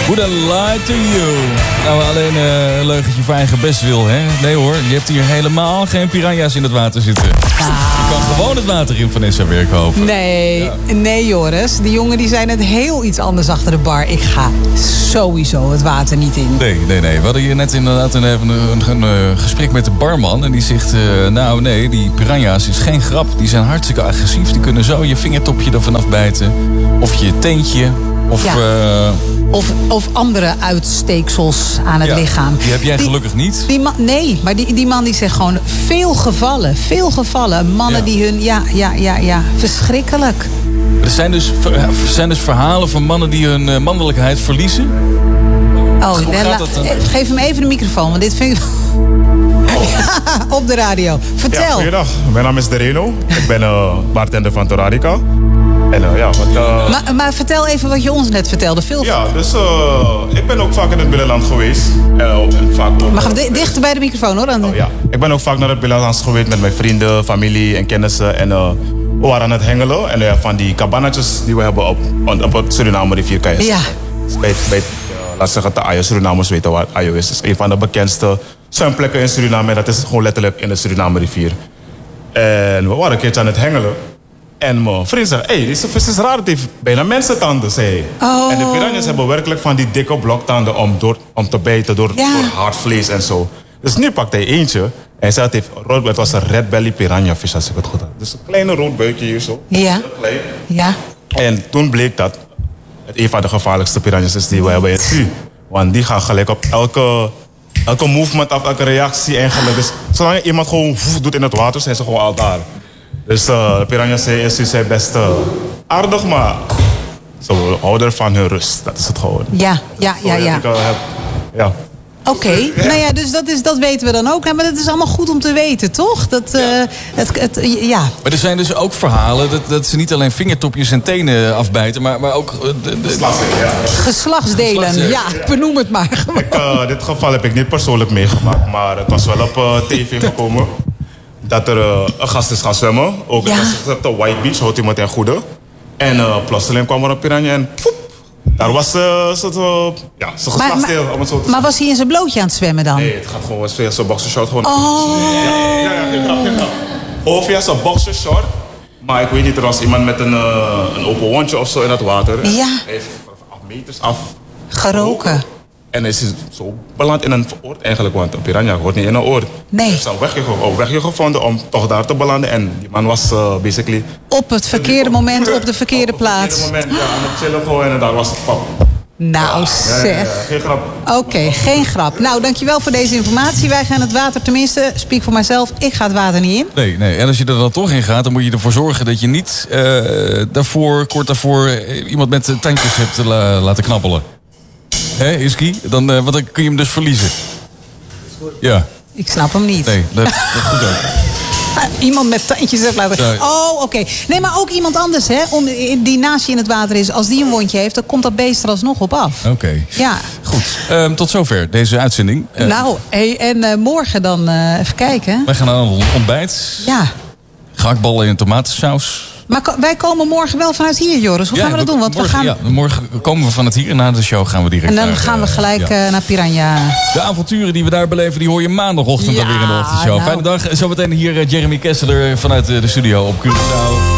Would I lie to you? Nou, alleen een leugentje voor eigen best wil, hè? Nee hoor, je hebt hier helemaal geen piranha's in het water zitten. Je kan gewoon het water in, Vanessa Werkhoven. Nee Joris. Die jongen die zei net heel iets anders achter de bar. Ik ga sowieso het water niet in. Nee. We hadden hier net inderdaad een gesprek met de barman. En die zegt, nou nee, die piranha's is geen grap. Die zijn hartstikke agressief. Die kunnen zo je vingertopje ervan afbijten. Of je teentje. Of... Ja. Of andere uitsteeksels aan het lichaam. Die heb jij gelukkig niet. Nee, maar die man die zegt gewoon veel gevallen. Mannen die hun... Ja, verschrikkelijk. Er zijn dus verhalen van mannen die hun mannelijkheid verliezen. Oh, geef hem even de microfoon, want dit vind ik... op de radio. Vertel. Ja, goeiedag, mijn naam is Dereno. Ik ben bartender van Torarica. Maar vertel even wat je ons net vertelde. Ja, dus ik ben ook vaak in het binnenland geweest. Mag dichter bij de microfoon hoor. Dan... Ik ben ook vaak naar het binnenland geweest met mijn vrienden, familie en kennissen. En we waren aan het hengelen. En van die cabannetjes die we hebben op het Suriname rivierkajers. Ja. Laat zeggen, de Surinamers weten waar Ayo is. Het is een van de bekendste zwemplekken in Suriname. Dat is gewoon letterlijk in de Suriname rivier. En we waren een keertje aan het hengelen. En mijn vriend zei, deze vis is raar, het heeft bijna mensentanden, zei hij. Oh. En de piranha's hebben werkelijk van die dikke bloktanden om te bijten door hard vlees en zo. Dus nu pakt hij eentje en hij zei, het was een red belly piranha vis, als ik het goed had. Dus een kleine rood buikje hier zo. Ja. Heel klein. Ja. En toen bleek dat het een van de gevaarlijkste piranha's is die we hebben in het zee. Want die gaan gelijk op elke movement af, elke reactie eigenlijk. Dus zolang iemand gewoon doet in het water, zijn ze gewoon al daar. Dus de piranha's zijn best aardig, maar ze houden van hun rust. Dat is het gewoon. Ja. Ja. Oké, nou ja, dus dat weten we dan ook. Maar dat is allemaal goed om te weten, toch? Maar er zijn dus ook verhalen dat ze niet alleen vingertopjes en tenen afbijten, maar ook... Geslachtsdelen, benoem het maar. Dit geval heb ik niet persoonlijk meegemaakt, maar het was wel op tv gekomen. Dat er een gast is gaan zwemmen. Ook op de White Beach, houdt iemand ten goede. En plotseling kwam er een piranha en daar was zijn geslachtsdeel. Maar was hij in zijn blootje aan het zwemmen dan? Nee, het gaat gewoon via zijn boxershort. Geen grap. Of via zijn boxershort. Maar ik weet niet, er was iemand met een open wondje of zo in het water. Ja. Hij heeft 8 meters af geroken. En hij is zo beland in een oord eigenlijk, want een piranha hoort niet in een oord. Nee. Hij heeft een wegje gevonden om toch daar te belanden. En die man was basically... Op het verkeerde moment, op de verkeerde plaats. Op het verkeerde moment, aan het chillen gewoon en daar was het pap. Nou zeg. Geen grap. Oké, geen grap. Nou, dankjewel voor deze informatie. Wij gaan het water, tenminste, speak voor mijzelf, ik ga het water niet in. Nee. En als je er dan toch in gaat, dan moet je ervoor zorgen dat je niet kort daarvoor iemand met tandjes hebt laten knappelen. Hé, Iski? Want dan kun je hem dus verliezen. Ja. Ik snap hem niet. Nee, dat goed ook. Iemand met tandjes heeft laten... Nee. Oh, oké. Nee, maar ook iemand anders, hè? Die naast je in het water is. Als die een wondje heeft, dan komt dat beest er alsnog op af. Oké. Ja. Goed. Tot zover deze uitzending. En morgen dan even kijken. Wij gaan naar een ontbijt. Ja. Gehaktballen in tomatensaus. Maar wij komen morgen wel vanuit hier, Joris. Hoe gaan we dat doen? Want morgen komen we vanuit hier en na de show gaan we direct... En dan gaan we gelijk naar Piranha. De avonturen die we daar beleven, die hoor je maandagochtend dan weer in de ochtendshow. Fijne dag. Zometeen hier Jeremy Kessler vanuit de studio op Curaçao.